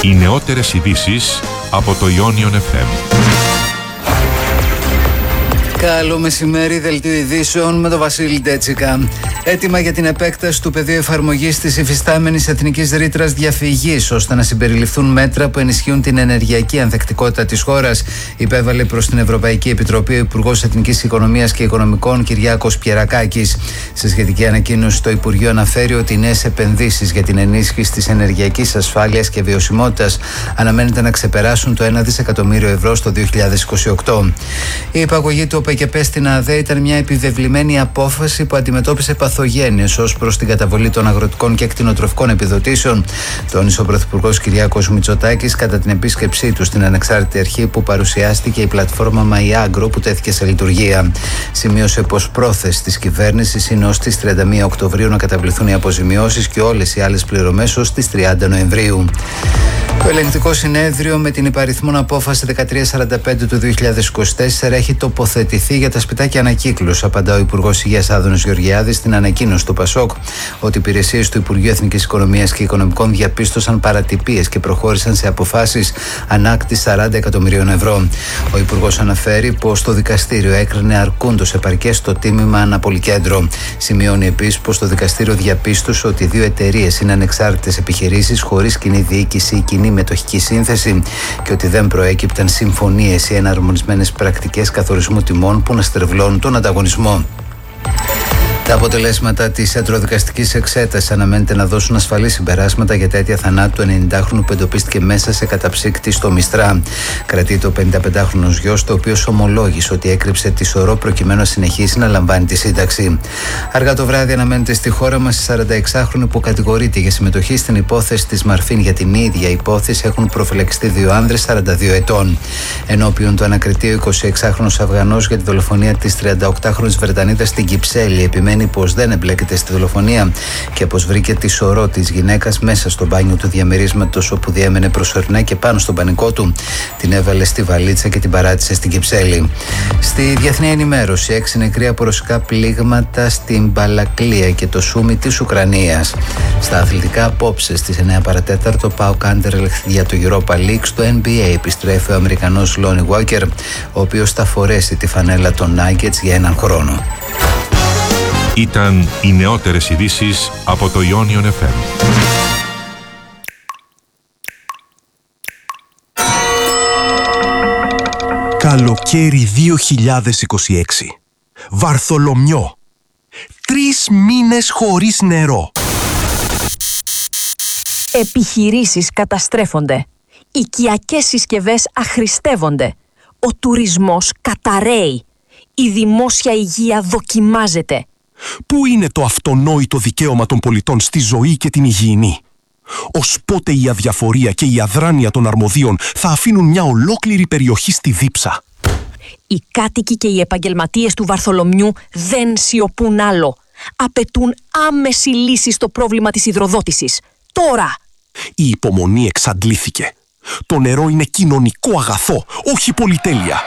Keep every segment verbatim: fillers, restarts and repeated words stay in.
Οι νεότερες ειδήσεις από το Ionion εφ εμ. Καλό μεσημέρι, δελτίο ειδήσεων με τον Βασίλη Ντέτσικα. Έτοιμα για την επέκταση του πεδίου εφαρμογής της υφιστάμενης εθνικής ρήτρας διαφυγής, ώστε να συμπεριληφθούν μέτρα που ενισχύουν την ενεργειακή ανθεκτικότητα της χώρας, υπέβαλε προς την Ευρωπαϊκή Επιτροπή ο Υπουργός Εθνικής Οικονομίας και Οικονομικών Κυριάκος Πιερακάκης. Σε σχετική ανακοίνωση, το Υπουργείο αναφέρει ότι οι νέες επενδύσεις για την ενίσχυση της ενεργειακής ασφάλειας και βιωσιμότητας αναμένεται να ξεπεράσουν το ένα δισεκατομμύριο ευρώ στο δύο χιλιάδες είκοσι οκτώ. Η υπαγωγή του ΟΠΕΚΕΠΕ στην ΑΔΕ ήταν μια επιβεβλημένη απόφαση που αντιμετώπισε παθογένειες ως προς την καταβολή των αγροτικών και κτηνοτροφικών επιδοτήσεων, τόνισε ο Πρωθυπουργός Κυριάκος Μητσοτάκης κατά την επίσκεψή του στην ανεξάρτητη αρχή που παρουσιάστηκε η πλατφόρμα MyAgro που τέθηκε σε λειτουργία. Σημείωσε πως πρόθεση της κυβέρνησης είναι ως τις τριάντα μία Οκτωβρίου να καταβληθούν οι αποζημιώσεις και όλες οι άλλες πληρωμές ως τις τριάντα Νοεμβρίου. Το ελεγκτικό συνέδριο με την υπαριθμόν απόφαση δεκατριακόσια σαράντα πέντε του δύο χιλιάδες είκοσι τέσσερα έχει τοποθετηθεί για τα σπιτάκια ανακύκλους, απαντά ο Υπουργός Υγείας Άδωνης Γεωργιάδης στην ανακοίνωση του ΠΑΣΟΚ ότι οι υπηρεσίες του Υπουργείου Εθνικής Οικονομίας και Οικονομικών διαπίστωσαν παρατυπίες και προχώρησαν σε αποφάσεις ανάκτησης σαράντα εκατομμυρίων ευρώ. Ο Υπουργός αναφέρει πως το δικαστήριο έκρινε αρκούντος επαρκές το τίμημα αναπολικέντρο. Σημειώνει επίσης πως το δικαστήριο διαπίστωσε ότι δύο εταιρείες είναι ανεξάρτητες επιχειρήσεις χωρίς κοινή διοίκηση ή κοινή μετοχική σύνθεση και ότι δεν προέκυπταν συμφωνίες ή εναρμονισμένες πρακτικές καθορισμού τιμών που να στρεβλώνουν τον ανταγωνισμό. Τα αποτελέσματα της ιατροδικαστικής εξέτασης αναμένεται να δώσουν ασφαλή συμπεράσματα για τα αίτια θανάτου του ενενηντάχρονου που εντοπίστηκε μέσα σε καταψύκτη στο Μιστρά. Κρατείται ο πενηνταπεντάχρονος γιος, το οποίο ομολόγησε ότι έκρυψε τη σωρό προκειμένου να συνεχίσει να λαμβάνει τη σύνταξη. Αργά το βράδυ αναμένεται στη χώρα μας η σαρανταεξάχρονη που κατηγορείται για συμμετοχή στην υπόθεση της Μαρφίν. Για την ίδια υπόθεση έχουν προφυλακιστεί δύο άνδρες σαράντα δύο ετών. Ενώπιον του ανακριτεί ο εικοσιεξάχρονος Αφγανός για τη δολοφονία της τριανταοκτάχρονης Βρετανίδας στην Κυψέλη. Επιμένει πως δεν εμπλέκεται στη δολοφονία και πως βρήκε τη σωρό της γυναίκας μέσα στο μπάνιο του διαμερίσματος όπου διέμενε προσωρινά και πάνω στον πανικό του. Την έβαλε στη βαλίτσα και την παράτησε στην Κυψέλη. Στη διεθνή ενημέρωση, έξι νεκροί από ρωσικά πλήγματα στην Μπαλακλία και το Σούμι της Ουκρανίας. Στα αθλητικά, απόψε στις εννέα παρά τέταρτο, πάω Κάντερελ για το Europa League. Στο N B A επιστρέφει ο Αμερικανός Lonnie Walker, ο οποίος θα φορέσει τη φανέλα των Nuggets για έναν χρόνο. Ήταν οι νεότερες ειδήσεις από το Ionion εφ εμ. Καλοκαίρι δύο χιλιάδες είκοσι έξι. Βαρθολομιό. Τρεις μήνες χωρίς νερό. Επιχειρήσεις καταστρέφονται. Οικιακές συσκευές αχρηστεύονται. Ο τουρισμός καταρρέει. Η δημόσια υγεία δοκιμάζεται. Πού είναι το αυτονόητο δικαίωμα των πολιτών στη ζωή και την υγιεινή? Ως πότε η αδιαφορία και η αδράνεια των αρμοδίων θα αφήνουν μια ολόκληρη περιοχή στη δίψα? Οι κάτοικοι και οι επαγγελματίες του Βαρθολομιού δεν σιωπούν άλλο. Απαιτούν άμεση λύση στο πρόβλημα της υδροδότησης. Τώρα! Η υπομονή εξαντλήθηκε. Το νερό είναι κοινωνικό αγαθό, όχι πολυτέλεια.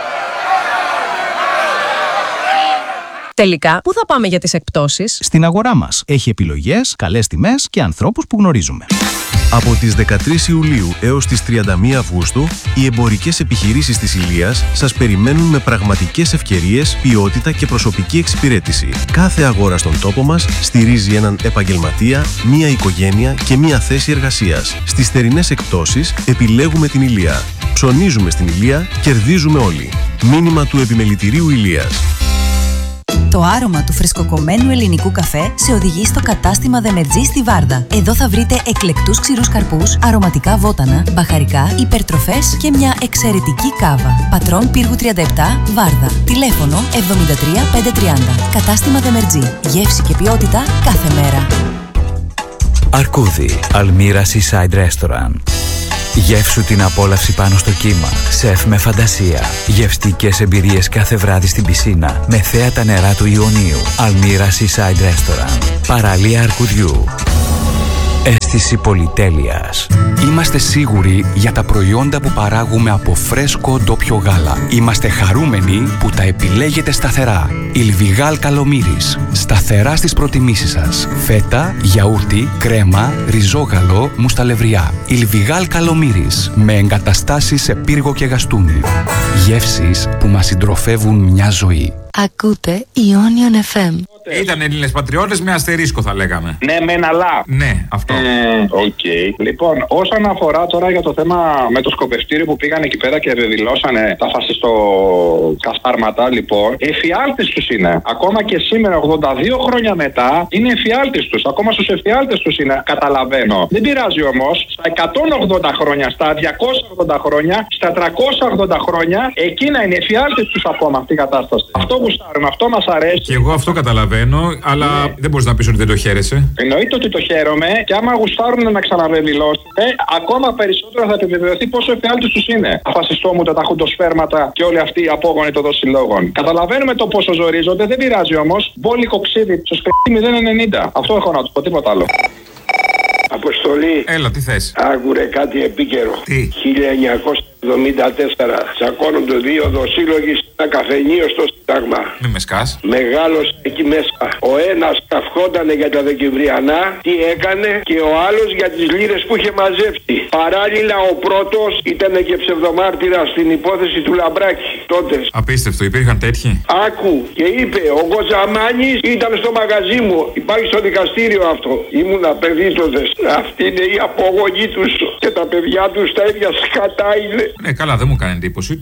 Τελικά, πού θα πάμε για τις εκπτώσεις? Στην αγορά μας. Έχει επιλογές, καλές τιμές και ανθρώπους που γνωρίζουμε. Από τις δεκατρείς Ιουλίου έως τις τριάντα μία Αυγούστου, οι εμπορικές επιχειρήσεις της Ηλίας σας περιμένουν με πραγματικές ευκαιρίες, ποιότητα και προσωπική εξυπηρέτηση. Κάθε αγορά στον τόπο μας στηρίζει έναν επαγγελματία, μία οικογένεια και μία θέση εργασίας. Στις θερινές εκπτώσεις επιλέγουμε την Ηλία. Ψωνίζουμε στην Ηλία, κερδίζουμε όλοι. Μήνυμα του Επιμελητηρίου Ηλίας. Το άρωμα του φρεσκοκομμένου ελληνικού καφέ σε οδηγεί στο κατάστημα Δεμετζή στη Βάρδα. Εδώ θα βρείτε εκλεκτούς ξηρούς καρπούς, αρωματικά βότανα, μπαχαρικά, υπερτροφές και μια εξαιρετική κάβα. Πατρών Πύργου τριάντα επτά, Βάρδα. Τηλέφωνο εβδομήντα τρία πεντακόσια τριάντα. Κατάστημα Δεμετζή. Γεύση και ποιότητα κάθε μέρα. Αρκούδι, Αλμύρα Seaside Restaurant. Γεύσου την απόλαυση πάνω στο κύμα. Σεφ με φαντασία. Γευστικές εμπειρίες κάθε βράδυ στην πισίνα. Με θέα τα νερά του Ιωνίου. Αλμύρα Seaside Restaurant. Παραλία Αρκουδιού. Αίσθηση πολυτέλειας. Είμαστε σίγουροι για τα προϊόντα που παράγουμε από φρέσκο ντόπιο γάλα. Είμαστε χαρούμενοι που τα επιλέγετε σταθερά. Ιλβιγάλ Καλομύρης. Σταθερά στις προτιμήσεις σας. Φέτα, γιαούρτι, κρέμα, ριζόγαλο, μουσταλευριά. Ιλβιγάλ Καλομύρης. Με εγκαταστάσεις σε πύργο και γαστούνι. Γεύσεις που μας συντροφεύουν μια ζωή. Ακούτε Ionion εφ εμ. Ήταν Έλληνες πατριώτες με αστερίσκο, θα λέγαμε. Ναι, μεν αλλά. Ναι, αυτό. Οκ. Ε, okay. Λοιπόν, όσον αφορά τώρα για το θέμα με το σκοπευτήριο που πήγαν εκεί πέρα και δηλώσανε τα φασιστοκασπάρματα, λοιπόν, εφιάλτες τους είναι. Ακόμα και σήμερα, ογδόντα δύο χρόνια μετά, είναι εφιάλτες τους. Ακόμα στους εφιάλτες τους είναι. Καταλαβαίνω. Δεν πειράζει όμως. Στα εκατόν ογδόντα χρόνια, στα διακόσια ογδόντα χρόνια, στα τριακόσια ογδόντα χρόνια, εκείνα είναι εφιάλτες τους ακόμα αυτή η κατάσταση. Αυτό γουστάρουμε, αυτό μας αρέσει. Και εγώ αυτό καταλαβαίνω. Αλλά ναι. Δεν μπορείς να πεις ότι δεν το χαίρεσαι. Εννοείται ότι το χαίρομαι και άμα γουστάρουν να ξαναβεβαιώσουν, ακόμα περισσότερο θα επιβεβαιωθεί πόσο εφιάλτης τους είναι. Αφασιστόμουτα, τα χουντοσφέρματα και όλοι αυτοί οι απόγονοι των δοσυλλόγων. Καταλαβαίνουμε το πόσο ζορίζονται, δεν πειράζει όμως. Μπόλικο ξύδι, στο σπίτι μηδέν ενενήντα. Αυτό έχω να του πω, τίποτα άλλο. Αποστολή. Έλα, τι θες? Άκουρε κάτι επίκαιρο. Τι? χίλια εννιακόσια εβδομήντα τέσσερα τσακώνονται δύο δοσύλλογοι σε ένα καφενείο στο Σύνταγμα. Μη με σκάς. Μεγάλος εκεί μέσα. Ο ένας καυχότανε για τα Δεκεμβριανά, τι έκανε, και ο άλλος για τις λίρες που είχε μαζέψει. Παράλληλα ο πρώτος ήταν και ψευδομάρτυρας στην υπόθεση του Λαμπράκη τότε. Απίστευτο, υπήρχαν τέτοιοι. Άκου, και είπε ο Κοζαμάνης ήταν στο μαγαζί μου. Υπάρχει στο δικαστήριο αυτό. Ήμουνα παιδί τότε. Αυτή είναι η απογωγή τους και τα παιδιά τους τα ίδια σκατά είναι. Ναι, καλά, δεν μου κάνει εντύπωση.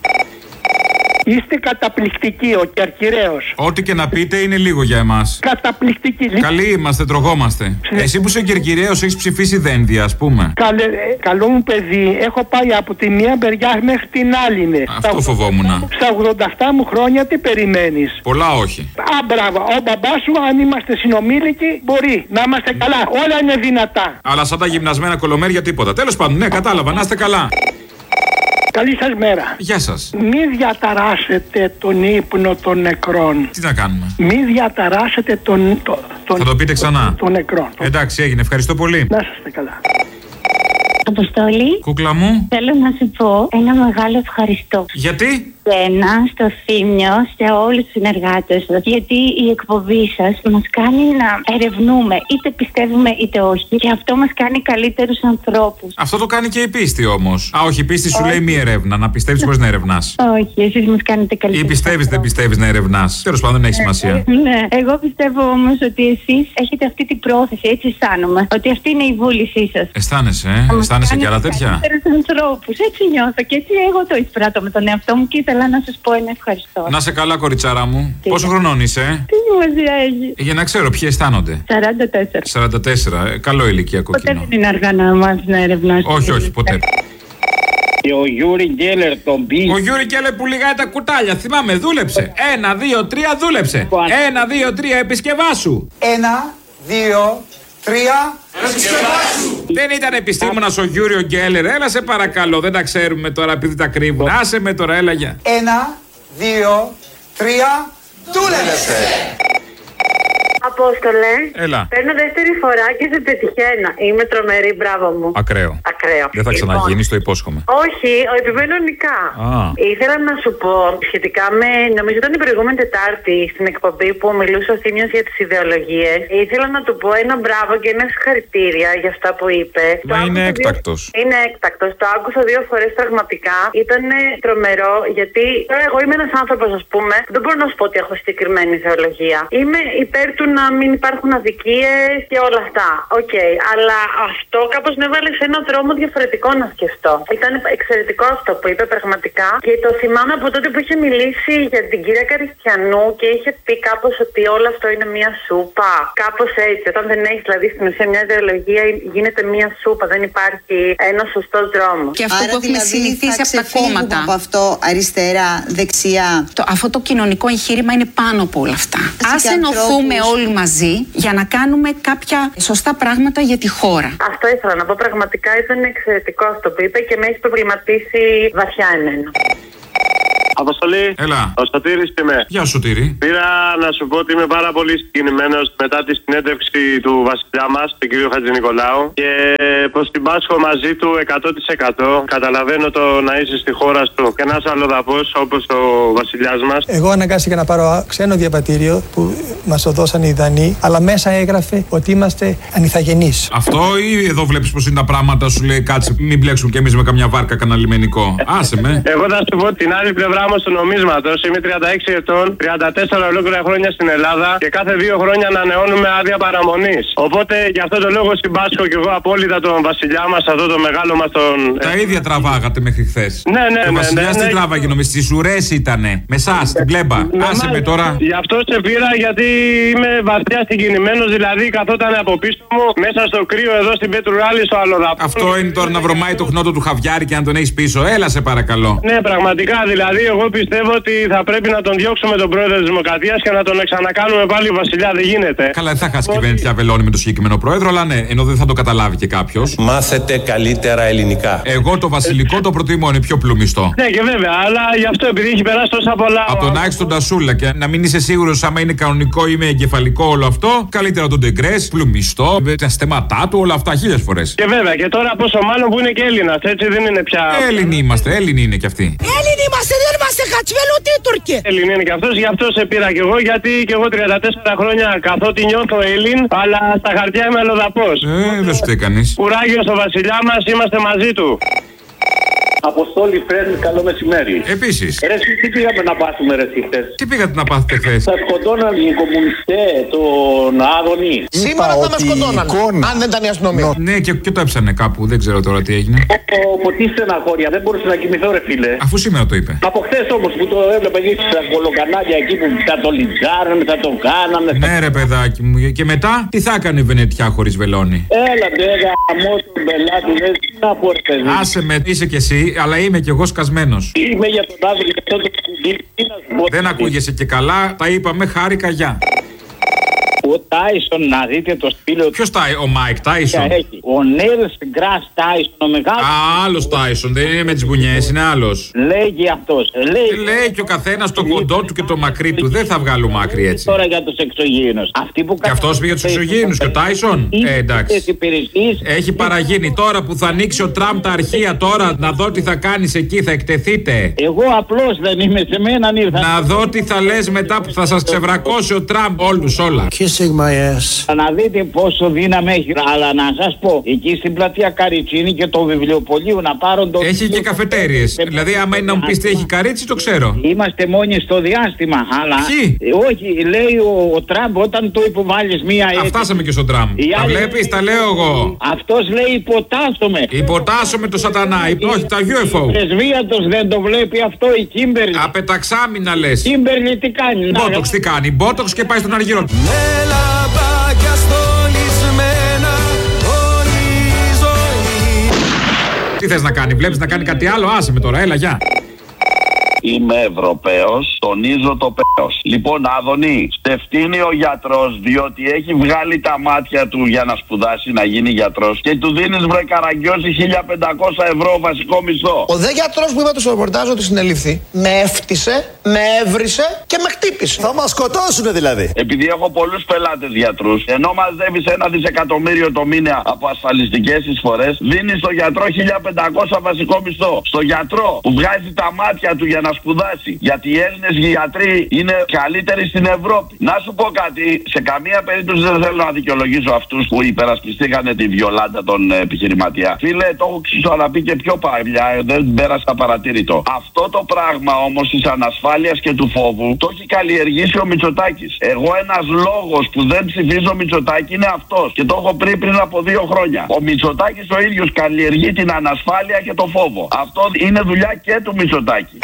Είστε καταπληκτικοί, ο Κερκυραίος. Ό,τι και να πείτε είναι λίγο για εμάς. Καταπληκτικοί. Καλοί είμαστε, τρογόμαστε. Εσύ που είσαι Κερκυραίος έχεις ψηφίσει δένδια, ας πούμε. Καλέ, καλό μου παιδί, έχω πάει από τη μία μεριά μέχρι την άλλη. Ναι. Αυτό στα, φοβόμουν. Στα ογδόντα επτά μου χρόνια τι περιμένεις? Πολλά όχι. Α, μπράβο. Ο μπαμπάς σου, αν είμαστε συνομήλικοι, μπορεί να είμαστε καλά. Όλα είναι δυνατά. Αλλά σαν τα γυμνασμένα κολομέρια τίποτα. Τέλος πάντων, ναι, κατάλαβα, να είστε καλά. Καλή σας μέρα. Γεια σας. Μη διαταράσετε τον ύπνο των νεκρών. Τι να κάνουμε? Μη διαταράσετε τον, το, τον, θα το πείτε ξανά. Των νεκρών. Εντάξει, έγινε. Ευχαριστώ πολύ. Να είστε καλά. Αποστόλη. Κούκλα μου. Θέλω να σου πω ένα μεγάλο ευχαριστώ. Γιατί? Ένα στο Θύμιο, σε όλους τους συνεργάτες σας. Γιατί η εκπομπή σας μας κάνει να ερευνούμε, είτε πιστεύουμε είτε όχι. Και αυτό μας κάνει καλύτερους ανθρώπους. Αυτό το κάνει και η πίστη όμως. Α, όχι, η πίστη σου όχι. λέει μη ερεύνα. Να πιστεύεις χωρίς να ερευνάς. Όχι, εσείς μας κάνετε καλύτερους. Ή πιστεύεις δεν πιστεύεις να ερευνάς. Τέλος πάντων δεν έχει σημασία. Ναι, εγώ πιστεύω όμως ότι εσείς έχετε αυτή την πρόθεση, έτσι αισθάνομαι. Ότι αυτή είναι η βούλησή σας. Αισθάνεσαι, ε? Αισθάνεσαι και άλλα τέτοια. Καλύτερους ανθρώπους. Έτσι νιώθω και έτσι εγώ το εισπράττω με τον εαυτό μου και ήθελα να σας πω ένα ευχαριστώ. Να σε καλά, κοριτσάρα μου. Τι Πόσο χρονών είσαι? Τι σημασία έχει? Για να ξέρω ποιοι αισθάνονται. σαράντα τέσσερα. σαράντα τέσσερα. Ε, καλό ηλικιακό κοινό. Ποτέ δεν είναι αργά να μάθεις να ερευνάς. Όχι, όχι, ποτέ. Και ο Γιούρι Γκέλερ τον πει. Ο Γιούρι Γκέλερ που λιγάει τα κουτάλια. Θυμάμαι, δούλεψε. Ένα, δύο, τρία, δούλεψε. Ένα, δύο, τρία, επισκευάσου. Ένα, δύο, τρία. Δεν ήταν επιστήμονας ο Γιούριο Γκέλερ. Έλα σε παρακαλώ, δεν τα ξέρουμε τώρα επειδή τα κρύβουν. Άσε με τώρα, έλα για. Ένα, δύο, τρία, δούλεψε! Απόστολε. Έλα. Παίρνω δεύτερη φορά και σε πετυχαίνα. Είμαι τρομερή, μπράβο μου. Ακραίο. Ακραίο. Δεν θα ξαναγίνει, το υπόσχομαι. Όχι, επιμένω νικά. Α. Ήθελα να σου πω σχετικά με. Νομίζω ήταν η προηγούμενη Τετάρτη στην εκπομπή που μιλούσε ο Θήμιος για τις ιδεολογίες. Ήθελα να του πω ένα μπράβο και ένα συγχαρητήρια για αυτά που είπε. Μα είναι έκτακτος. Δύο... Είναι έκτακτος. Το άκουσα δύο φορές πραγματικά. Ήταν τρομερό γιατί τώρα εγώ είμαι ένας άνθρωπος, ας πούμε, που δεν μπορώ να σου πω ότι έχω συγκεκριμένη ιδεολογία. Είμαι υπέρ του να μην υπάρχουν αδικίες και όλα αυτά. Οκ. Okay. Αλλά αυτό κάπως με έβαλε σε έναν δρόμο διαφορετικό να σκεφτώ. Ήταν εξαιρετικό αυτό που είπε πραγματικά. Και το θυμάμαι από τότε που είχε μιλήσει για την κυρία Καριστιανού και είχε πει κάπως ότι όλο αυτό είναι μία σούπα. Κάπως έτσι. Όταν δεν έχει δηλαδή στην ουσία μια ιδεολογία, γίνεται μία σούπα. Δεν υπάρχει ένας σωστός δρόμος. Και αυτό Άρα, που έχουμε δηλαδή, συνηθίσει από τα κόμματα. Από αυτό αριστερά, δεξιά. Το, αυτό το κοινωνικό εγχείρημα είναι πάνω από όλα αυτά. Ας ενωθούμε όλοι μαζί για να κάνουμε κάποια σωστά πράγματα για τη χώρα. Αυτό ήθελα να πω. Πραγματικά ήταν εξαιρετικό αυτό που είπε και με έχει προβληματίσει βαθιά εμένα. Αποστολή. Έλα. Ο Σωτήρης είμαι. Γεια σου, Σωτήρη. Πήρα να σου πω ότι είμαι πάρα πολύ συγκινημένος μετά τη συνέντευξη του βασιλιά μας, τον κύριο Χατζηνικολάου. Και πως την πάσχω μαζί του εκατό τοις εκατό. Καταλαβαίνω το να είσαι στη χώρα σου και να είσαι αλλοδαπός όπως ο βασιλιάς μας. Εγώ αναγκάστηκα να πάρω ξένο διαβατήριο που μας το δώσαν οι Δανείοι, αλλά μέσα έγραφε ότι είμαστε ανηθαγενείς. Αυτό ή εδώ βλέπεις πως είναι τα πράγματα, σου λέει κάτσε, μην μπλέξουμε κι εμείς με καμιά βάρκα κανένα λιμενικό. Άσε με. Εγώ θα σου πω την άλλη πλευρά όμως του νομίσματος. Είμαι τριάντα έξι ετών, τριάντα τέσσερα ολόκληρα χρόνια στην Ελλάδα και κάθε δύο χρόνια ανανεώνουμε άδεια παραμονής. Οπότε γι' αυτό το λόγο συμπάσχω κι εγώ απόλυτα τον βασιλιά μας, αυτό το μεγάλο μας τον. Τα ίδια τραβάγατε μέχρι χθες. Ναι, ναι, και ο ναι. βασιλιάς ναι, τι ναι. τράβαγε, νομίζω, στις ουρές ήτανε. Με εσάς, την πλέμπα. Ναι, Άσε με τώρα. Γι' αυτό σε πήρα, γιατί είμαι βαθιά συγκινημένος. Δηλαδή καθόταν από πίσω μου μέσα στο κρύο εδώ στην Πετρουράλη στο Αλλοδαπό. Αυτό είναι τώρα να βρωμάει το χνότο του Χαβιάρη και να τον έχεις πίσω. Έλα σε παρακαλώ. Ναι, πραγματικά δηλαδή, εγώ πιστεύω ότι θα πρέπει να τον διώξουμε τον πρόεδρο της Δημοκρατίας και να τον ξανακάνουμε πάλι βασιλιά. Δεν γίνεται. Καλά, δεν θα χάσει η κυβέρνηση πια βελόνι με το συγκεκριμένο πρόεδρο, αλλά ναι, ενώ δεν θα το καταλάβει και κάποιο. Μάθετε καλύτερα ελληνικά. Εγώ το βασιλικό το προτιμώ, είναι πιο πλουμιστό. Ναι, και βέβαια, αλλά γι' αυτό επειδή έχει περάσει τόσα πολλά. Από τον Άκη τον Τασούλα και να μην είσαι σίγουρος άμα είναι κανονικό ή με εγκεφαλικό όλο αυτό, καλύτερα τον Ντεγκρές, πλουμιστό, τα στέματά του, όλα αυτά χίλιες φορές. Και βέβαια, και τώρα πόσο μάλλον που είναι και Έλληνας, έτσι δεν είναι πια. Έλληνοι είμαστε, Έλληνοι είναι κι αυτοί. Έλληνοι είμαστε, δεν είμαστε χατσβελούτοι οι Τούρκοι. Έλληνοι είναι κι αυτός, γι' αυτό σε πήρα κι εγώ, γιατί κι εγώ τριάντα τέσσερα χρόνια καθότι νιώθω Έλλην, αλλά στα χαρτιά είμαι αλλοδαπός. Ε, δεν σου τι κανείς. Κουράγιο στο βασιλιά μας, είμαστε μαζί του. Αποστόλη Φρέν, καλό μεσημέρι. Επίσης. Ρε, εσύ τι πήγαμε να πάθουμε ρε χθες. Τι πήγατε να πάθετε χθες. Θα σκοτώναν οι κομμουνιστές τον Άδωνη. Σήμερα θα με σκοτώναν. Αν δεν ήταν η αστυνομία. Ναι, και, και το έψανε κάπου, δεν ξέρω τώρα τι έγινε. Από τι στεναχώρια, δεν μπορούσα να κοιμηθώ ρε φίλε. Αφού σήμερα το είπε. Από χθες όμως που το έβλεπα εκεί στα κολοκανάλια εκεί που θα το λιτζάρανε, θα το κάνανε. Ναι ρε παιδάκι μου, και μετά τι θα έκανε η Βενετιά χωρίς βελόνι. Έλα ντε γαμώ τον πελάτη, δεν να πω ρε παιδί. Άσε με, είσαι κι εσύ, αλλά είμαι κι εγώ σκασμένος. Είμαι για τον Άδωνη και αυτό το κουμπί. Δεν ακούγεσαι και καλά, τα είπαμε, χάρηκα, γεια. Ο Τάισον, να δείτε το σπήλαιο. Ποιος Τάι, ο Μάικ Τάισον. Ο Νέλς Γκρας Τάισον, ο μεγάλος. Α, άλλος Τάισον, δεν είναι με τις μπουνιές, είναι άλλος. Λέγει αυτός. Λέει, λέει και ο καθένας το κοντό του και το μακρύ του. Δεν θα βγάλουμε άκρη έτσι. Τώρα για τους εξωγήινους. Και αυτός πήγε τους εξωγήινους και ο Τάισον. Ε, εντάξει. Έχει παραγίνει τώρα που θα ανοίξει ο Τραμπ τα αρχεία τώρα. Να δω τι θα κάνεις εκεί, θα εκτεθείτε. Εγώ απλώς δεν είμαι, σε μένα ήρθα. Να δω τι θα λες μετά που θα σας ξεβρακώσει ο Τραμπ όλους όλα. Να δείτε πόσο δύναμη έχει. Αλλά να σας πω, εκεί στην πλατεία Καριτσίνη και το βιβλιοπωλείο να πάρουν το. Έχει και καφετέριες. Δηλαδή, άμα είναι να μου πεις τι έχει καρίτσι, το ξέρω. Είμαστε μόνοι στο διάστημα. Αλλά. Ποιοι? Όχι, λέει ο, ο Τραμπ όταν το υποβάλλεις μία έτσι. Α, φτάσαμε και στον Τραμπ. Τα βλέπεις, τα λέω εγώ. Αυτός λέει υποτάσσομαι. Υποτάσσομαι το σατανά. Η... Όχι, τα γιου εφ ο. Η πρεσβεία τους δεν το βλέπει αυτό, η Κίμπερλι. Απεταξάμινα λες. Κίμπερλι τι κάνει. Μπότοξ τι κάνει. Μπότοξ και πάει στον αργύρο. Λαμπάκια στολισμένα όλη η ζωή. Τι θες να κάνει, βλέπεις να κάνει κάτι άλλο, άσε με τώρα, έλα γεια. Είμαι Ευρωπαίος, τονίζω το πέος. Λοιπόν, Άδωνη, στεφτύνει ο γιατρός διότι έχει βγάλει τα μάτια του για να σπουδάσει, να γίνει γιατρός και του δίνεις βρε καραγκιόζη χίλια πεντακόσια ευρώ βασικό μισθό. Ο δε γιατρός που είπα στο ρεπορτάζ ότι συνελήφθη, με έφτισε, με έβρισε και με χτύπησε. Θα μας σκοτώσουνε δηλαδή. Επειδή έχω πολλούς πελάτες γιατρούς, ενώ μαζεύεις ένα δισεκατομμύριο το μήνα από ασφαλιστικές εισφορές, δίνεις στο γιατρό χίλια πεντακόσια βασικό μισθό. Στο γιατρό που βγάζει τα μάτια του για να σπουδάσει. Γιατί οι Έλληνες γιατροί είναι καλύτεροι στην Ευρώπη. Να σου πω κάτι, σε καμία περίπτωση δεν θέλω να δικαιολογήσω αυτούς που υπερασπιστήκανε τη Βιολάντα τον επιχειρηματία. Φίλε, το έχω ξαναπεί και πιο παλιά, δεν πέρασε απαρατήρητο. Αυτό το πράγμα όμως της ανασφάλειας και του φόβου το έχει καλλιεργήσει ο Μητσοτάκης. Εγώ ένας λόγος που δεν ψηφίζω Μητσοτάκη είναι αυτός. Και το έχω πει πριν από δύο χρόνια. Ο Μητσοτάκης ο ίδιος καλλιεργεί την ανασφάλεια και το φόβο. Αυτό είναι δουλειά και του Μητσοτάκη.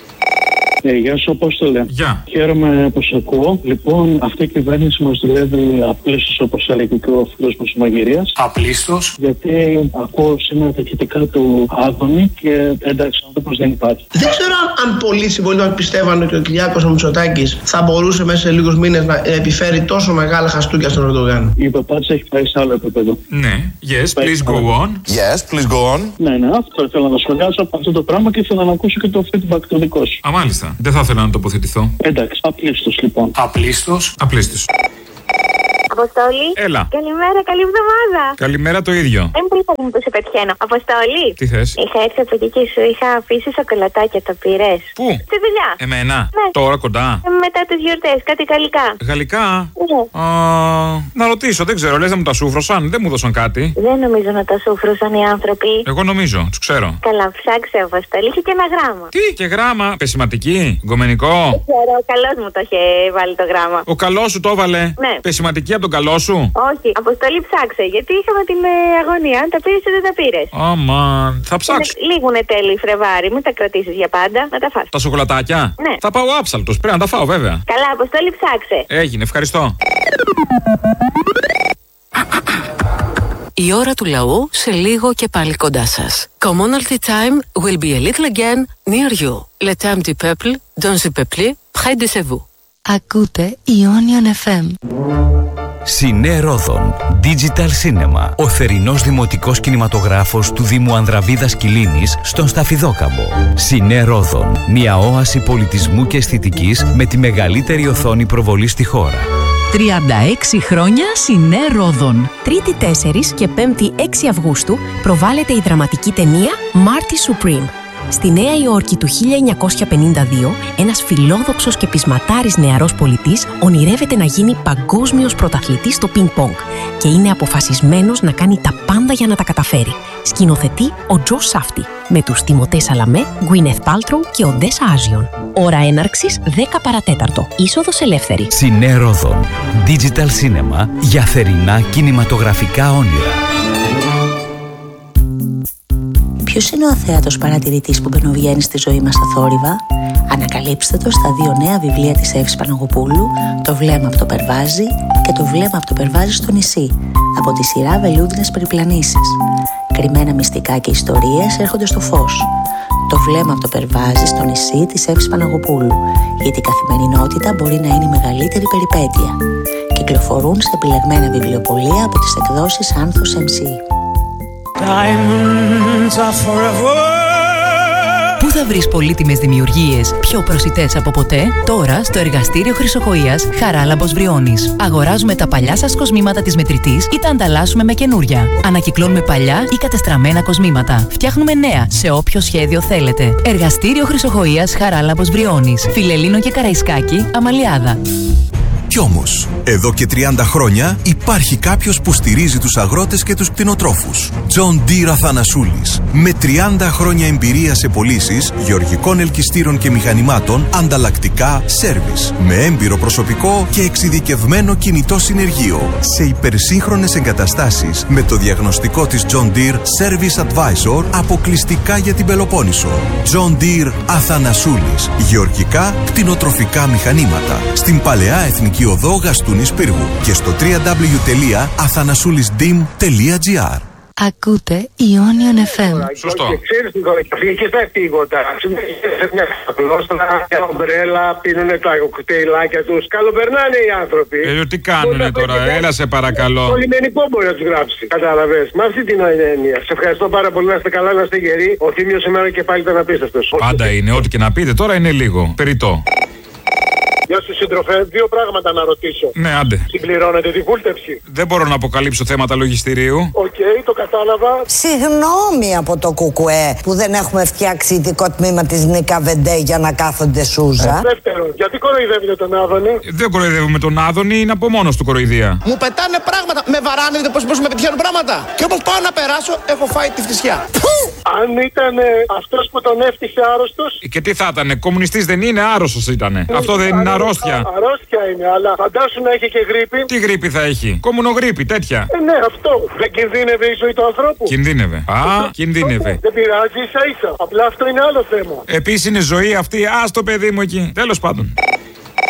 Ε, γεια σου, Απόστολε. Γεια. Χαίρομαι που σε ακούω. Λοιπόν, αυτή η κυβέρνηση μας δουλεύει απλήστος, όπως έλεγε και ο φίλος μας Μαγειρίας. Απλήστος. Γιατί ακούω σήμερα τα ηχητικά του Άδωνη και εντάξει, ο άνθρωπος δεν υπάρχει. Δεν ξέρω αν πολλοί συμπολίτες πιστεύαν ότι ο Κυριάκος Μητσοτάκης θα μπορούσε μέσα σε λίγους μήνες να επιφέρει τόσο μεγάλα χαστούκια στον Ερντογάν. Η παπάτσα έχει πάει σε άλλο επίπεδο. Ναι, yes, please go on. Yes, please go on. Ναι, ναι, αυτό ήθελα να σχολιάσω από αυτό το πράγμα και ήθελα να ακούσω και το feedback το δικό σου. Α, μάλιστα. τώρα. Δεν θα ήθελα να τοποθετηθώ. Εντάξει, απλήστος λοιπόν. Απλήστος. Απλήστος. Αποστόλη. Έλα. Καλημέρα, καλή εβδομάδα. Καλημέρα το ίδιο. Δεν πρόλαβα που σε πετυχαίνω. Αποστόλη. Τι θες? Είχα έρθει από εκεί και σου είχα αφήσει σοκολατάκια, τα πήρες? Πού? Στη δουλειά. Εμένα. Ναι. Τώρα κοντά. Ε, μετά τις γιορτές, κάτι γαλλικά. Γαλλικά. Ναι. Α, να ρωτήσω, δεν ξέρω. Λες να μου τα σούφρωσαν, δεν μου δώσαν κάτι. Δεν νομίζω να τα σούφρωσαν οι άνθρωποι. Εγώ νομίζω, τους ξέρω. Καλά, ψάξε, Αποστόλη. Είχε και ένα γράμμα. Τι, και γράμμα. Πεσηματική, γκομενικό. Δεν ξέρω, ο καλός μου το είχε βάλει το γράμμα. Ο καλός σου το έβαλε. Ναι. Πεσηματική από τον καλό σου. Όχι, Αποστολή, ψάξε. Γιατί είχαμε την ε, αγωνία. Αν τα πήρες ή δεν τα πήρες. Αμάν, θα ψάξω. Είναι, λίγουνε τέλει, Φρεβάρι. Μην τα κρατήσεις για πάντα. Να τα φας. Τα σοκολατάκια. Ναι. Θα πάω άψαλτος. Πρέπει να τα φάω, βέβαια. Καλά, Αποστολή, ψάξε. Έγινε, ευχαριστώ. Η ώρα του λαού σε λίγο και πάλι κοντά σας. Commonalty time will be a little again near you. Le temps du peuple, dans le peuple, près de chez vous. Ακούτε Ionian εφ εμ. Σινέ Ρόδον Digital Cinema, ο θερινός δημοτικός κινηματογράφος του Δήμου Ανδραβίδας Κιλίνης στον Σταφιδόκαμπο. Σινέ Ρόδον, μια όαση πολιτισμού και αισθητικής με τη μεγαλύτερη οθόνη προβολή στη χώρα. τριάντα έξι χρόνια Σινέ Ρόδον. Τρίτη τέσσερις και πέμπτη έξι Αυγούστου προβάλλεται η δραματική ταινία Marty Supreme. Στη Νέα Υόρκη του χίλια εννιακόσια πενήντα δύο, ένας φιλόδοξος και πεισματάρης νεαρός πολιτής ονειρεύεται να γίνει παγκόσμιος πρωταθλητής στο πινκ-πονγκ και είναι αποφασισμένος να κάνει τα πάντα για να τα καταφέρει. Σκηνοθετεί ο Τζο Σάφτι, με τους Τιμωτέ Σαλαμέ, Γκουίνεθ Πάλτροου και Οντέσα Άζιον. Ώρα έναρξης δέκα παρατέταρτο. Είσοδος ελεύθερη. Σινέ Ρόδον Digital Cinema, για θερινά κινηματογραφικά όνειρα. Ποιος είναι ο αθέατος παρατηρητής που μπαινοβγαίνει στη ζωή μας στα θόρυβα? Ανακαλύψτε το στα δύο νέα βιβλία της Εύης Παναγοπούλου, «Το βλέμμα από το Περβάζι» και «Το βλέμμα από το Περβάζι στο νησί», από τη σειρά Βελούδινες Περιπλανήσεις. Κρυμμένα μυστικά και ιστορίες έρχονται στο φως. «Το βλέμμα από το Περβάζι στο νησί» της Εύης Παναγοπούλου, γιατί η καθημερινότητα μπορεί να είναι η μεγαλύτερη περιπέτεια. Κυκλοφορούν σε επιλεγμένα βιβλιοπωλεία από τις εκδόσεις Άνθος εμ σι. Πού θα βρεις πολύτιμες δημιουργίες πιο προσιτές από ποτέ? Τώρα στο εργαστήριο Χρυσοκοΐας Χαράλαμπος Βριώνης. Αγοράζουμε τα παλιά σας κοσμήματα της μετρητής ή τα ανταλλάσσουμε με καινούρια. Ανακυκλώνουμε παλιά ή κατεστραμμένα κοσμήματα. Φτιάχνουμε νέα σε όποιο σχέδιο θέλετε. Εργαστήριο Χρυσοκοΐας Χαράλαμπος Βριώνης. Φιλελλήνο και Καραϊσκάκη, Αμαλιάδα. Κι όμως, εδώ και τριάντα χρόνια υπάρχει κάποιος που στηρίζει τους αγρότες και τους κτηνοτρόφους. John Deere Αθανασούλης. Με τριάντα χρόνια εμπειρία σε πωλήσεις γεωργικών ελκυστήρων και μηχανημάτων, ανταλλακτικά, σέρβις. Με έμπειρο προσωπικό και εξειδικευμένο κινητό συνεργείο. Σε υπερσύγχρονες εγκαταστάσεις με το διαγνωστικό της John Deere Service Advisor αποκλειστικά για την Πελοπόννησο. John Deere Αθανασούλης. Γεωργικά, κτηνοτροφικά μηχανήματα. Στην Παλαιά Εθνική Οδό Γαστούνης Πύργου και στο double-u double-u double-u τελεία αθανασούλισdim τελεία τζι άρ. Ακούτε Ionian εφ εμ. Σωστό. Και ξέρεις την κοροϊδική στα τίποτα. Σε μια απλώστρα, μια ομπρέλα, πίνουνε τα κοκτέιλάκια τους. Καλοπερνάνε οι άνθρωποι. Ε, τι κάνουνε τώρα, έλα σε παρακαλώ. Το λιμενικό μπορεί να τους γράψει. Κατάλαβες. Με αυτή την έννοια. Σε ευχαριστώ πάρα πολύ, να είστε καλά, να είστε γεροί. Ο Θήμιος σήμερα και πάλι ήταν απίστευτος. Πάντα είναι, ό,τι και να πείτε τώρα είναι λίγο. Περιττό. Γεια σου, σύντροφε. Δύο πράγματα να ρωτήσω. Ναι, άντε. Συμπληρώνετε τη βούλτευση? Δεν μπορώ να αποκαλύψω θέματα λογιστηρίου. Οκ, okay, το κατάλαβα. Συγγνώμη από το κουκουέ που δεν έχουμε φτιάξει ειδικό τμήμα της Νίκα Βεντέ για να κάθονται σούζα. Ε, δεύτερον, γιατί κοροϊδεύετε τον Άδωνη? Δεν κοροϊδεύουμε τον Άδωνη, είναι από μόνος του κοροϊδία. Μου πετάνε πράγματα. Με βαράνε, δείτε πώς με πετυχαίνουν πράγματα. Και όπως πάω να περάσω, έχω φάει τη φυσιά. Αν ήταν αυτός που τον έφτιαξε άρρωστος. Και τι θα ήταν, κομμουνιστής δεν είναι, άρρωστος ήταν. Αυτό δεν είναι αρρώστια. Αρρώστια είναι, αλλά φαντάσου να έχει και γρίπη. Τι γρίπη θα έχει, κομμουνογρίπη, τέτοια. Ε, ναι, αυτό. Δεν κινδύνευε η ζωή του ανθρώπου? Κινδύνευε. Α, κινδύνευε. Δεν πειράζει, ίσα ίσα. Απλά αυτό είναι άλλο θέμα. Επίσης είναι ζωή αυτή, α το παιδί μου εκεί. Τέλος πάντων.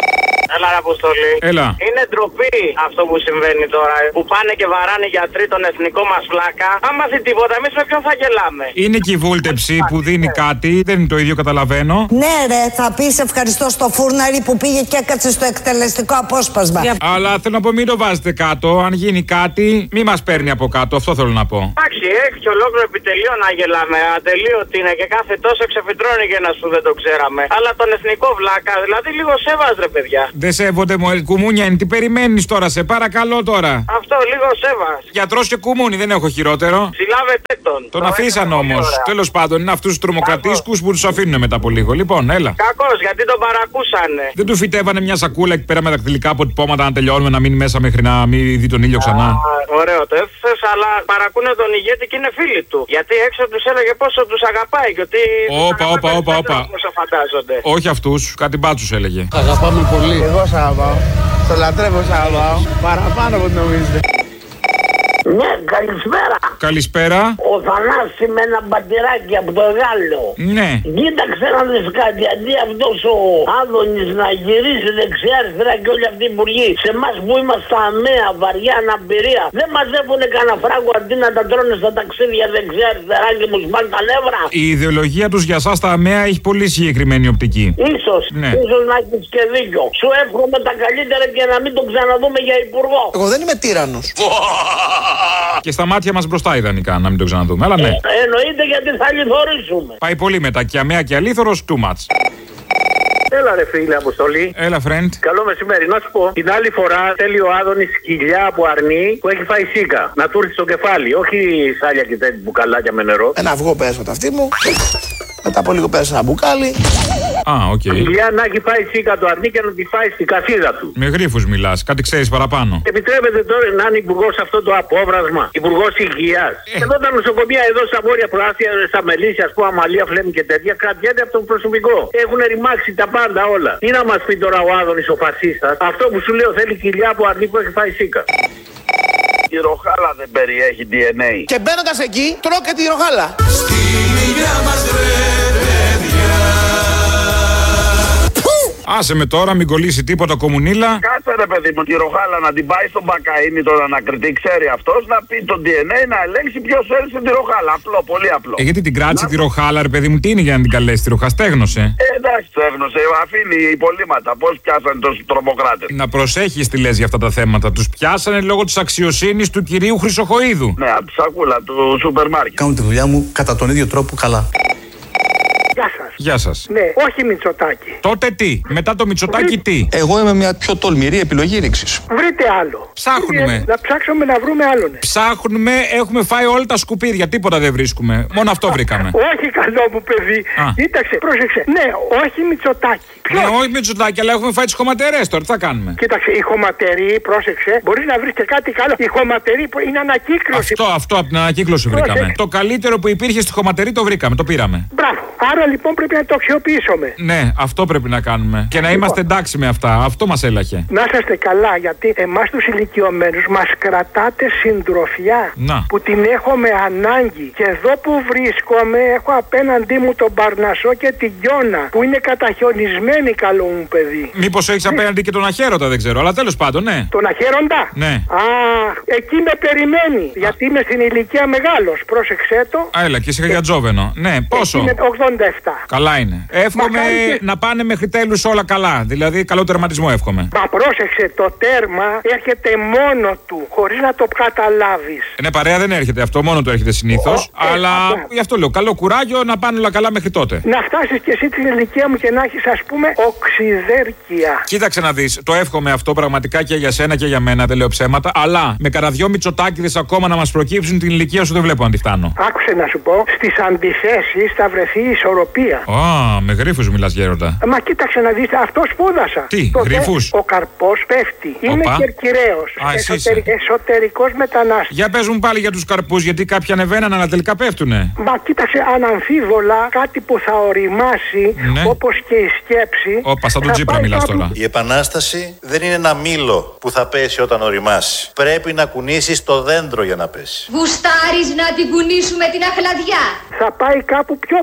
Έλα, ρε Αποστολή. Έλα. Είναι ντροπή αυτό που συμβαίνει τώρα. Που πάνε και βαράνε γιατροί τον εθνικό μας φλάκα. Άμα δει τίποτα, εμείς με ποιον θα γελάμε. Είναι και η βούλτεψη που δίνει κάτι, δεν είναι το ίδιο, καταλαβαίνω. Ναι, ρε, θα πεις ευχαριστώ στο φούρναρι που πήγε και έκατσε στο εκτελεστικό απόσπασμα. Αλλά θέλω να πω, μην το βάζετε κάτω. Αν γίνει κάτι, μην μας παίρνει από κάτω. Αυτό θέλω να πω. Εντάξει, έχει και ολόκληρο επιτελείο να γελάμε. Ατελείωτη είναι και κάθε τόσο ξεφυτρώνει και ένας που δεν το ξέραμε. Αλλά τον εθνικό βλάκα, δηλαδή λίγο σέβας, ρε παιδιά. Δεν σέβονται, μου κουμούνια είναι. Τι περιμένεις τώρα, σε παρακαλώ τώρα. Αυτό, λίγο σέβας. Γιατρός και κουμούνι, δεν έχω χειρότερο. Συλλάβετε τον. Τον αφήσαν όμως. Τέλος πάντων, είναι αυτούς τους τρομοκρατίσκους που τους αφήνουν μετά από λίγο. Λοιπόν, έλα. Κακός, γιατί τον παρακούσανε. Δεν του φυτέβανε μια σακούλα εκεί πέρα με δακτυλικά αποτυπώματα να τελειώνουμε, να μείνει μέσα μέχρι να μην δει τον ήλιο ξανά. Α, ωραίο το έφεσες, αλλά παρακούνε τον ηγέτη και είναι φίλοι του. Γιατί έξω τους έλεγε πόσο τους αγαπάει και ότι. Όπα, όπα, όπα, όπα. Φαντάζονται. Όχι αυτούς, κάτι μπάτσους έλεγε. Αγαπάμε πολύ. Εγώ σ' αγαπάω. Στο λατρεύω, σ' αγαπάω. Παραπάνω από ό,τι νομίζετε. Ναι, καλησπέρα. Καλησπέρα. Ο Θανάσης με ένα μπατηράκι από το Γάλλο. Ναι. Κοίταξε να δεις κάτι. Αντί αυτός ο Άδωνης να γυρίσει δεξιά αριστερά και όλοι αυτοί οι υπουργοί, σε εμάς που είμαστε αμαία, βαριά αναπηρία, δεν μαζεύουνε κανένα φράγκο αντί να τα τρώνε στα ταξίδια δεξιά αριστερά και μου σπάνε τα νεύρα. Η ιδεολογία τους για σας τα αμαία έχει πολύ συγκεκριμένη οπτική. Ίσως, ναι. ίσως να έχεις και δίκιο. Σου εύχομαι τα καλύτερα και να μην τον ξαναδούμε για υπουργό. Εγώ δεν είμαι τύραννος. Και στα μάτια μας μπροστά ιδανικά να μην το ξαναδούμε, αλλά ναι. Ε, εννοείται γιατί θα λιθορίσουμε. Πάει πολύ μετά και αμαία και αλήθωρος, too much. Έλα ρε φίλε Αποστολή. Έλα friend. Καλό μεσημέρι. Να σου πω, την άλλη φορά θέλει ο Άδωνης σκυλιά από αρνί που έχει φάει σίκα. Να του έρθει στο κεφάλι, όχι σάλια και τέτοια μπουκαλάκια με νερό. Ένα αυγό πέρασα από τα αυτή μου. Μετά από λίγο πέρασα ένα μπουκάλι. Α, οκ. Okay. Σκυλιά να έχει φάει σίκα το αρνί και να τη φάει στην κασίδα του. Με γρίφους μιλάς, κάτι ξέρεις παραπάνω. Επιτρέπεται τώρα να είναι υπουργός αυτό το απόβρασμα, υπουργός υγείας. Ε. Εδώ τα νοσοκομεία εδώ στα βόρεια προάστια, στα Μελίσια, α πούμε, Αμαλία, Φλέμη και τέτοια, κρατιέται από το προσωπικό. Έχουν ρημάξει τα πάντα όλα. Τι να μας πει τώρα ο Άδωνης ο φασίστας, αυτό που σου λέω θέλει κοιλιά από αρνί που έχει φάει σίκα. Η ροχάλα δεν περιέχει ντι εν έι. Και μπαίνοντας εκεί, τρώω και τη ροχάλα. Στη μιλιά μας ρε παιδιά. Άσε με τώρα, μην κολλήσει τίποτα κομμουνίλα. Κάτσε ρε παιδί μου, τη ροχάλα να την πάει στον μπακαΐνι τον ανακριτή, ξέρει αυτός, να πει τον ντι εν έι να ελέγξει ποιος έριξε τη ροχάλα. Απλό, πολύ απλό. Ε, γιατί την κράτησε να... τη ροχάλα, ρε παιδί μου, τι είναι για να την καλέσει τη ροχά, στέγνωσε. Ε, εντάξει, στέγνωσε, αφήνει υπολείμματα. Πώς πιάσανε τόσους τρομοκράτες. Να προσέχεις τι λες για αυτά τα θέματα. Τους πιάσανε λόγω της αξιοσύνης του κυρίου Χρυσοχοΐδου. Ναι, από τη σακούλα του σούπερ μάρκετ. Κάνω τη δουλειά μου κατά τον ίδιο τρόπο καλά. Γεια σας. Γεια σας. Ναι, όχι Μητσοτάκη. Τότε τι, μετά το Μητσοτάκη τι. Εγώ είμαι μια πιο τολμηρή επιλογή ρήξης. Βρείτε άλλο. Ψάχνουμε. Ε, να ψάξουμε να βρούμε άλλον. Ψάχνουμε, έχουμε φάει όλα τα σκουπίδια, τίποτα δεν βρίσκουμε. Μόνο αυτό βρήκαμε. Όχι καλό μου παιδί. Α. Κοίταξε, πρόσεξε. Ναι, όχι Μητσοτάκη. Ναι, όχι Μητσοτάκη, αλλά έχουμε φάει τις χωματερές τώρα, τι θα κάνουμε. Κοίταξε, η χωματερή, πρόσεξε, μπορεί να βρει και κάτι καλό. Η χωματερή που είναι ανακύκλωση. Αυτό, αυτό από την ανακύκλωση πρόσεξε. Βρήκαμε. Το καλύτερο που υπήρχε στη χωματερή το βρήκαμε, το πήραμε. Μπράβο. Άρα λοιπόν πρέπει να το αξιοποιήσουμε. Ναι, αυτό πρέπει να κάνουμε. Και να λοιπόν είμαστε εντάξει με αυτά. Αυτό μας έλαχε. Να είσαστε καλά, γιατί εμάς τους ηλικιωμένους μας κρατάτε συντροφιά. Να. Που την έχουμε ανάγκη. Και εδώ που βρίσκομαι έχω απέναντί μου τον Παρνασσό και την Γιώνα, που είναι καταχιονισμένοι, καλό μου παιδί. Μήπως έχεις απέναντι και τον Αχέρωτα, δεν ξέρω. Αλλά τέλος πάντων, ναι. Τον Αχέροντα? Ναι. Α, εκεί με περιμένει. Γιατί είμαι στην ηλικία μεγάλος. Πρόσεξέ το. Α, έλα, και είσαι για τζόβενο. Ναι, πόσο? Είναι ογδόντα επτά. Καλά είναι. Εύχομαι και να πάνε μέχρι τέλους όλα καλά. Δηλαδή, καλό τερματισμό εύχομαι. Μα πρόσεξε, το τέρμα έρχεται μόνο του, χωρίς να το καταλάβεις. Ναι, παρέα δεν έρχεται αυτό, μόνο του έρχεται συνήθως. Ε, αλλά ε, γι' αυτό λέω, καλό κουράγιο να πάνε όλα καλά μέχρι τότε. Να φτάσεις κι εσύ την ηλικία μου και να έχεις, ας πούμε, οξυδέρκεια. Κοίταξε να δεις, το εύχομαι αυτό πραγματικά και για σένα και για μένα, δεν λέω ψέματα. Αλλά με κανένα δυο Μητσοτάκηδες ακόμα να μας προκύψουν, την ηλικία σου δεν βλέπω να τη φτάνω. Άκουσε να σου πω, στις αντιθέσεις θα βρεθεί η ισορροπία. Α, με γρίφους μιλάς, γέροντα. Μα κοίταξε να δεις, αυτό σπούδασα. Τι, γρίφους? Ο καρπός πέφτει. Οπα. Είναι κερκυραίος. Εσωτερι... Εσωτερικός μετανάστης. Για πες μου πάλι για τους καρπούς, γιατί κάποιοι ανεβαίναν αλλά τελικά πέφτουνε. Μα κοίταξε, αναμφίβολα κάτι που θα οριμάσει, ναι, όπως και η σκέψη. Όπα, σαν τον Τσίπρα μιλάς τώρα. Η επανάσταση δεν είναι ένα μήλο που θα πέσει όταν οριμάσει. Πρέπει να κουνήσεις το δέντρο για να πέσει. Γουστάρεις να την κουνήσουμε την αχλαδιά? Θα πάει κάπου πιο ψηλά.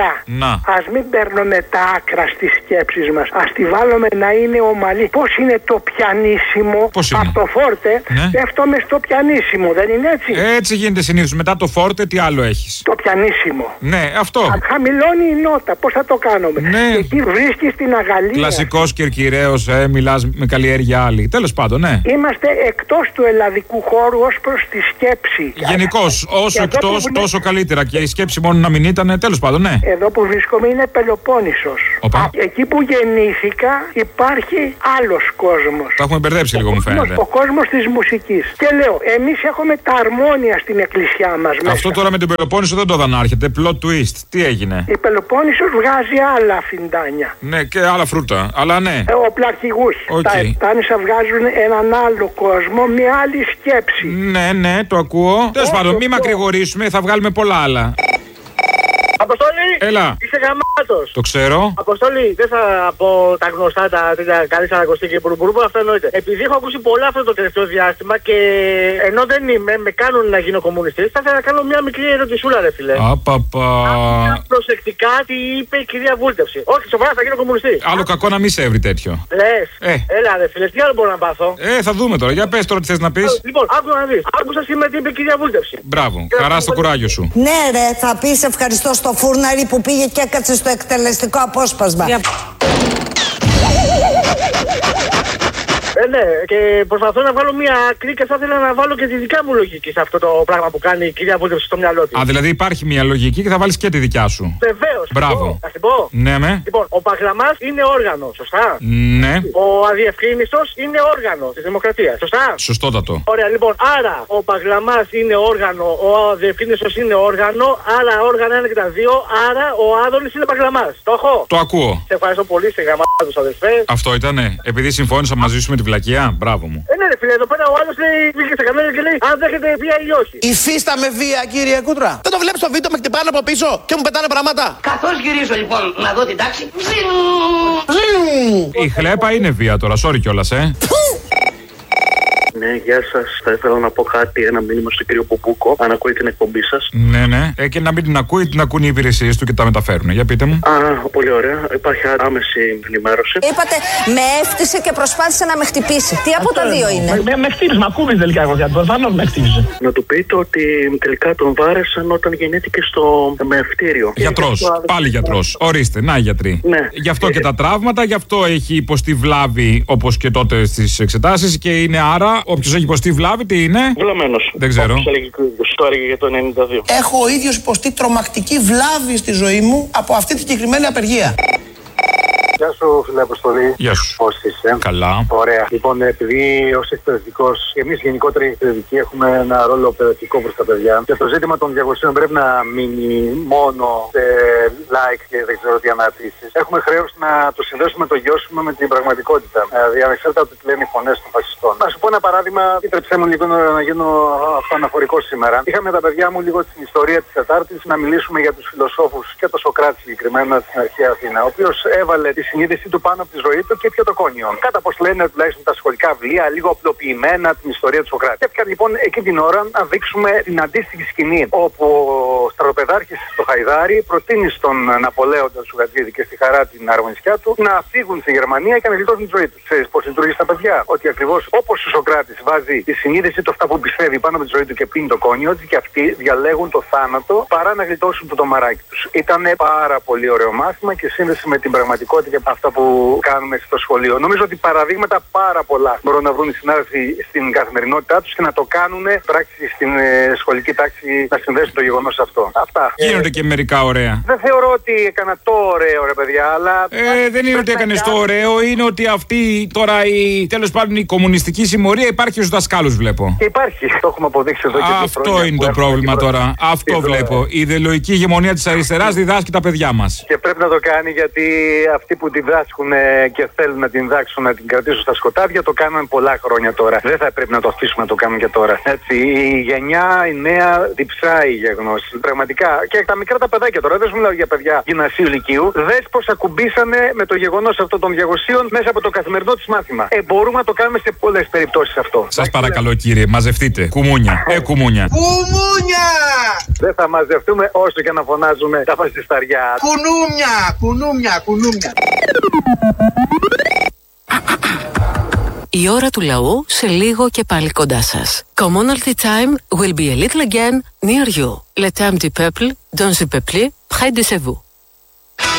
Αλλά να. ας μην παίρνουμε τα άκρα στις σκέψεις μας. Ας τη βάλουμε να είναι ομαλή. Πώς είναι το πιανίσιμο? Πώς είναι? Από το φόρτε, ναι. πέφτουμε στο πιανίσιμο, δεν είναι έτσι? Έτσι γίνεται συνήθως. Μετά το φόρτε, τι άλλο έχεις? Το πιανίσιμο. Ναι, αυτό. Α, χαμηλώνει η νότα. Πώς θα το κάνουμε? Ναι. Εκεί βρίσκεις την αγαλία. Κλασικός κερκυραίος, ε, μιλάς με καλλιέργεια άλλη. Τέλος πάντων, ναι. Είμαστε εκτός του ελλαδικού χώρου ως προς τη σκέψη. Γενικώς, όσο εκτός, είναι... τόσο καλύτερα. Και η σκέψη μόνο να μην ήταν, τέλος πάντων, ναι. Εδώ που βρίσκομαι είναι Πελοπόννησος. Οπα. Εκεί που γεννήθηκα υπάρχει άλλος κόσμος. Τα έχουμε μπερδέψει λίγο, μου φαίνεται. Ο κόσμος της μουσικής. Και λέω, εμείς έχουμε τα αρμόνια στην εκκλησιά μας μέσα. Αυτό τώρα με την Πελοπόννησο δεν το είδα να έρχεται. Plot twist. Τι έγινε? Η Πελοπόννησος βγάζει άλλα φιντάνια. Ναι, και άλλα φρούτα. Αλλά ναι. Ε, ο πλαρχηγούς. Okay. Τα Επτάνησα βγάζουν έναν άλλο κόσμο με άλλη σκέψη. Ναι, ναι, το ακούω. Τέλος πάντων, μην μακρηγορήσουμε, θα βγάλουμε πολλά άλλα. Αποστόλη! Έλα! Είσαι γαμάτος! Το ξέρω. Αποστόλη, δεν θα πω τα γνωστά, τα τέτοια καλή σαρακοστή και μπουρμπουρμπου, αυτό εννοείται. Επειδή έχω ακούσει πολλά αυτό το τελευταίο διάστημα και ενώ δεν είμαι, με κάνουν να γίνω κομμουνιστής, θα ήθελα να κάνω μια μικρή ερωτησούλα, ρε φίλε. Απαπα. Προσεκτικά τι είπε η κυρία Βούλτευση. Όχι, σοβαρά θα γίνω κομμουνιστής. Άλλο κακό να μην σε έβρει τέτοιο. Λες. Ε. Έλα, ρε φίλε, τι άλλο μπορώ να πάθω. Ε, θα δούμε τώρα. Για πες τώρα τι θες να πεις. Λοιπόν, άκουσα να δεις. Άκουσα σήμερα τι είπε η κυρία Βούλτευση. Μπράβο. Χαρά στο κουράγιο σου. Ναι, ρε, θα πεις ευχαριστώ στο φούρναρι που πήγε και έκατσε στο εκτελεστικό απόσπασμα. Yeah. Ε, ναι, και προσπαθώ να βάλω μια άκρη και θα ήθελα να βάλω και τη δικιά μου λογική σε αυτό το πράγμα που κάνει η κυρία Βούλτευση στο μυαλό της. Α, δηλαδή υπάρχει μια λογική και θα βάλεις και τη δικιά σου. Βεβαίως. Μπράβο. Θα την πω. Ναι, με. Λοιπόν, ο Παγλαμάς είναι όργανο, σωστά. Ναι. Ο αδιευκρίνιστος είναι όργανο της δημοκρατίας, σωστά. Σωστότατο. Ωραία, λοιπόν, άρα ο Παγλαμάς είναι όργανο, ο αδιευκρίνιστος είναι όργανο, άρα όργανα είναι και τα δύο, άρα ο Άδωνης είναι Παγλαμάς. Το έχω. Το ακούω. Σε ευχαριστώ πολύ, σε γαμάτους αδερφέ. Αυτό ήτανε. Επειδή συμφώνησα μαζί σου με τη βλακεία, μπράβο μου. Ε, ναι, ρε φίλε, εδώ πέρα ο άλλος λέει, βγήκε στα κανάλια και λέει, αν δέχεται βία ή όχι. Η φίστα με βία, κύριε Κούτρα. Δεν το βλέπεις στο βίντεο, με χτυπάνε από πίσω και μου πετάνε πράγματα. Καθώς γυρίζω λοιπόν να δω την τάξη. Η χλέπα είναι βία τώρα, sorry κιόλας, ε. Ναι, γεια σας. Θα ήθελα να πω κάτι, ένα μήνυμα στον κύριο Πουπούκο, αν ακούει την εκπομπή σας. Ναι, ναι. Ε, και να μην την ακούει, την ακούν οι υπηρεσίες του και τα μεταφέρουν. Για πείτε μου. Α, πολύ ωραία. Υπάρχει άμεση ενημέρωση. Είπατε, με έφτιασε και προσπάθησε να με χτυπήσει. Τι από τα δύο είναι? Με, με χτύπησε, μα ακούμπησε τελικά εγώ. Προφανώς με χτύπησε. Να του πείτε ότι τελικά τον βάρεσαν όταν γεννήθηκε στο μευτήριο. Γιατρός. Πάλι γιατρός. Ορίστε, να γιατροί. Ναι. Γι' αυτό και τα τραύματα, γι' αυτό έχει υποστεί βλάβη όπως και τότε στις εξετάσεις και είναι άρα. Όποιος έχει υποστεί βλάβη, τι είναι? Βλαμμένος. Δεν ξέρω. Το έλεγε για το ενενήντα δύο. Έχω ο ίδιος υποστεί τρομακτική βλάβη στη ζωή μου από αυτή τη συγκεκριμένη απεργία. Γεια σου, φίλε Αποστολή. Γεια σου. Πώς είσαι? Καλά. Ωραία. Λοιπόν, επειδή ως εκπαιδευτικός και εμείς γενικότερα οι εκπαιδευτικοί έχουμε ένα ρόλο παιδευτικό προς τα παιδιά, και το ζήτημα των διακοσίων πρέπει να μείνει μόνο σε like και δεν ξέρω τι αναρτήσεις. Έχουμε χρέος να το συνδέσουμε, το γιώσουμε με την πραγματικότητα. Δηλαδή, ανεξάρτητα από τι λένε οι φωνές των φασιστών. Να σου πω ένα παράδειγμα, επιτρέψτε μου λίγο να γίνω αυτοαναφορικό σήμερα. Είχαμε τα παιδιά μου λίγο στην ιστορία της Τετάρτης να μιλήσουμε για τους φιλοσόφους και το Σοκράτη συγκεκριμένα στην αρχαία Αθήνα, ο οποίος έβαλε τη συνείδηση του πάνω από τη ζωή του και πια το κόνιο. Κατά πως λένε τουλάχιστον τα σχολικά βιβλία, λίγο απλοποιημένα την ιστορία του Σοκράτη. Και έπιαν λοιπόν εκεί την ώρα να δείξουμε την αντίστοιχη σκηνή, όπου ο στρατοπεδάρχης στο Χαϊδάρι προτείνει στον Ναπολέοντα του Σουγατζίδη και στη Χαρά την αρμονισιά του να φύγουν στη Γερμανία και να γλιτώσουν τη ζωή του. Ξέρεις πώς λειτουργεί στα παιδιά? Ότι ακριβώς όπως ο Σοκράτης βάζει τη συνείδηση του αυτά που πιστεύει πάνω από τη ζωή του και πίνει το κόνιο, ότι και αυτοί διαλέγουν το θάνατο παρά να γλιτώσουν το τομαράκι του. Ήταν πάρα πολύ ωραίο μάθημα και σύνδεση με την πραγματικότητα και αυτά που κάνουμε στο σχολείο. Νομίζω ότι παραδείγματα πάρα πολλά μπορούν να βρουν οι συνάδελφοι στην καθημερινότητά τους και να το κάνουν πράξη στην ε, σχολική τάξη, να συνδέσουν το γεγονός αυτό. Αυτά. Γίνονται και μερικά ωραία. Δεν θεωρώ ότι έκανα το ωραίο, ρε παιδιά, αλλά. Ε, δεν είναι ότι έκανε το ωραίο, είναι ότι αυτή τώρα η τέλος πάντων η κομμουνιστική συμμορία υπάρχει ως δασκάλους, βλέπω. Και υπάρχει. Το έχουμε αποδείξει εδώ και δύο χρόνια. Αυτό είναι το πρόβλημα τώρα. Αυτό βλέπω. Η ιδεολογική ηγεμονία της αριστεράς διδάσκει τα παιδιά μας. Και πρέπει να το κάνει γιατί αυτοί που τη δάσκουν και θέλουν να την δάξουν, να την κρατήσουν στα σκοτάδια. Το κάνουν πολλά χρόνια τώρα. Δεν θα πρέπει να το αφήσουμε να το κάνουν και τώρα. Έτσι, η γενιά, η νέα, διψάει για γνώση. Πραγματικά. Και τα μικρά τα παιδάκια τώρα, δεν σου μιλάω για παιδιά γυμνασίου λυκείου. Δες πως ακουμπήσανε με το γεγονός αυτό των διακοσίων μέσα από το καθημερινό της μάθημα. Ε, μπορούμε να το κάνουμε σε πολλές περιπτώσεις αυτό. Σας παρακαλώ κύριε, μαζευτείτε. Κουμούνια. Ε, κουμούνια. Κουμούνια! Δεν θα μαζευτούμε όσο και να φωνάζουμε τα φασισταριά. Κουνούμια, κουνούμια, κουνούμια. Η ώρα του λαού σε λίγο και πάλι κοντά σας. Commonalty time will be a little again near you. Le temps du peuple, dans le peuple, près de chez vous.